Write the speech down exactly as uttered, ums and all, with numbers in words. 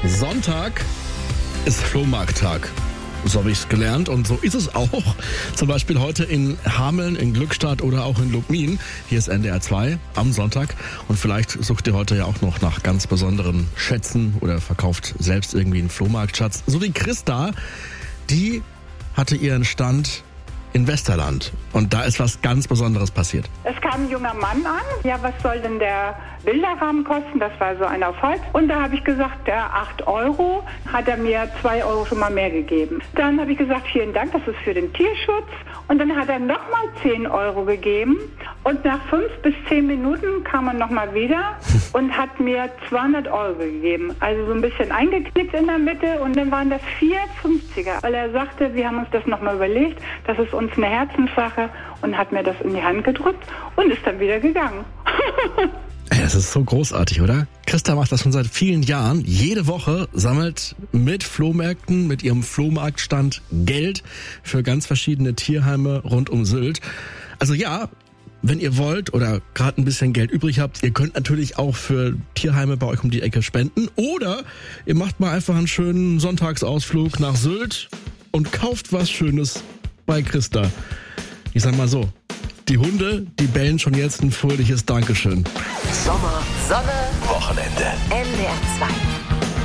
Sonntag ist Flohmarkttag. So habe ich es gelernt und so ist es auch. Zum Beispiel heute in Hameln, in Glückstadt oder auch in Lubmin. Hier ist N D R zwei am Sonntag. Und vielleicht sucht ihr heute ja auch noch nach ganz besonderen Schätzen oder verkauft selbst irgendwie einen Flohmarktschatz. So wie Christa, die hatte ihren Stand in Westerland. Und da ist was ganz Besonderes passiert. Es kam ein junger Mann an. Ja, was soll denn der Bilderrahmen kosten? Das war so ein auf Holz. Und da habe ich gesagt, der acht Euro, hat er mir zwei Euro schon mal mehr gegeben. Dann habe ich gesagt, vielen Dank, das ist für den Tierschutz. Und dann hat er nochmal zehn Euro gegeben. Und nach fünf bis zehn Minuten kam er nochmal wieder und hat mir zweihundert Euro gegeben. Also so ein bisschen eingeknickt in der Mitte. Und dann waren das vier fünfziger. Weil er sagte, wir haben uns das nochmal überlegt, das ist uns eine Herzenssache, und hat mir das in die Hand gedrückt und ist dann wieder gegangen. Ey, das ist so großartig, oder? Christa macht das schon seit vielen Jahren. Jede Woche sammelt mit Flohmärkten, mit ihrem Flohmarktstand Geld für ganz verschiedene Tierheime rund um Sylt. Also ja, wenn ihr wollt oder gerade ein bisschen Geld übrig habt, ihr könnt natürlich auch für Tierheime bei euch um die Ecke spenden. Oder ihr macht mal einfach einen schönen Sonntagsausflug nach Sylt und kauft was Schönes bei Christa. Ich sag mal so, die Hunde, die bellen schon jetzt ein fröhliches Dankeschön. Sommer, Sonne, Wochenende. N D R zwei.